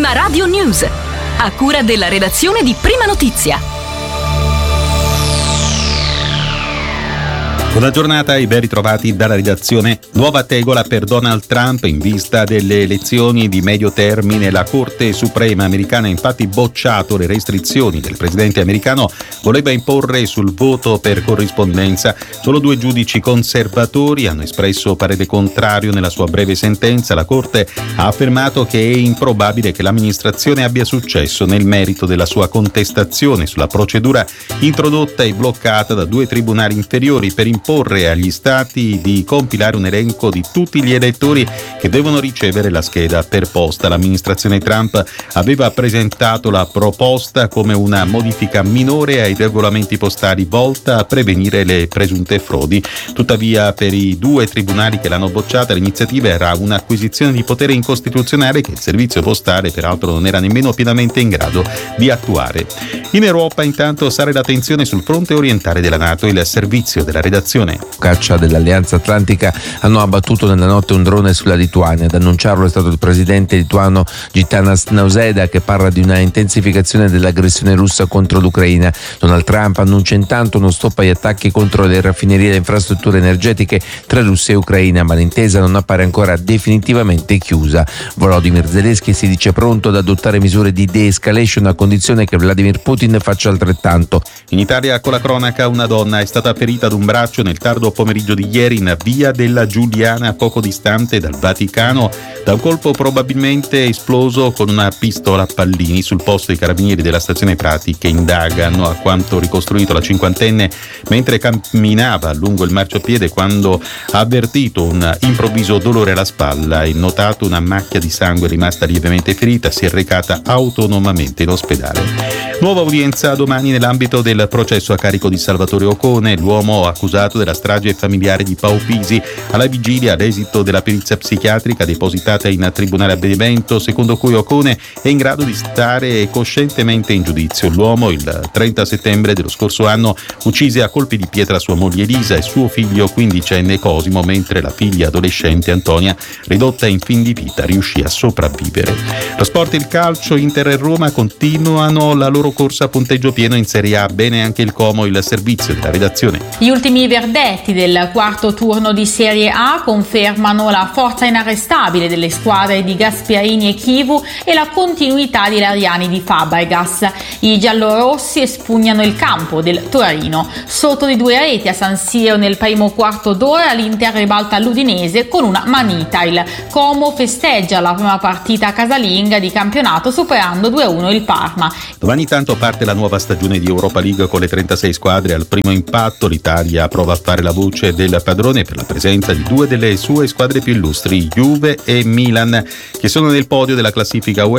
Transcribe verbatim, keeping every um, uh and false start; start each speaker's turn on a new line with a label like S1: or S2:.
S1: Prima Radio News, a cura della redazione di Prima Notizia.
S2: Buona giornata e ben ritrovati dalla redazione. Nuova tegola per Donald Trump in vista delle elezioni di medio termine. La Corte Suprema americana ha infatti bocciato le restrizioni che il presidente americano voleva imporre sul voto per corrispondenza. Solo due giudici conservatori hanno espresso parere contrario nella sua breve sentenza. La Corte ha affermato che è improbabile che l'amministrazione abbia successo nel merito della sua contestazione sulla procedura introdotta e bloccata da due tribunali inferiori per imporre agli stati di compilare un elenco di tutti gli elettori che devono ricevere la scheda per posta. L'amministrazione Trump aveva presentato la proposta come una modifica minore ai regolamenti postali volta a prevenire le presunte frodi. Tuttavia, per i due tribunali che l'hanno bocciata, l'iniziativa era un'acquisizione di potere incostituzionale che il servizio postale peraltro non era nemmeno pienamente in grado di attuare. In Europa intanto sale la tensione sul fronte orientale della NATO. Il servizio della redazione
S3: Caccia dell'Alleanza Atlantica hanno abbattuto nella notte un drone sulla Lituania. Ad annunciarlo è stato il presidente lituano Gitanas Nausėda, che parla di una intensificazione dell'aggressione russa contro l'Ucraina. Donald Trump annuncia intanto uno stop agli attacchi contro le raffinerie e le infrastrutture energetiche tra Russia e Ucraina, ma l'intesa non appare ancora definitivamente chiusa. Volodymyr Zelensky si dice pronto ad adottare misure di de-escalation a condizione che Vladimir Putin faccia altrettanto.
S2: In Italia, con la cronaca, una donna è stata ferita ad un braccio nel tardo pomeriggio di ieri in via della Giuliana, poco distante dal Vaticano, da un colpo probabilmente esploso con una pistola a pallini. Sul posto i carabinieri della stazione Prati, che indagano, a quanto ricostruito la cinquantenne mentre camminava lungo il marciapiede quando ha avvertito un improvviso dolore alla spalla e notato una macchia di sangue, rimasta lievemente ferita, si è recata autonomamente in ospedale. Nuova udienza domani nell'ambito del processo a carico di Salvatore Ocone, l'uomo accusato della strage familiare di Pau Pisi. Alla vigilia, all'esito della perizia psichiatrica depositata in tribunale a Benevento, secondo cui Ocone è in grado di stare coscientemente in giudizio. L'uomo, il trenta settembre dello scorso anno, uccise a colpi di pietra sua moglie Elisa e suo figlio quindicenne Cosimo, mentre la figlia adolescente Antonia, ridotta in fin di vita, riuscì a sopravvivere. Lo sport e il calcio. Inter e Roma continuano la loro corsa a punteggio pieno in Serie A. Bene anche il Como, il servizio della redazione.
S4: Gli ultimi verdetti del quarto turno di Serie A confermano la forza inarrestabile delle squadre di Gasperini e Chivu e la continuità di Lariani di Fabregas. I giallorossi espugnano il campo del Torino. Sotto di due reti a San Siro nel primo quarto d'ora, l'Inter ribalta l'Udinese con una manita. Il Como festeggia la prima partita casalinga di campionato superando due a uno il Parma.
S2: Domani tanto parte la nuova stagione di Europa League con le trentasei squadre al primo impatto. L'Italia prova a fare la voce del padrone per la presenza di due delle sue squadre più illustri, Juve e Milan, che sono nel podio della classifica U E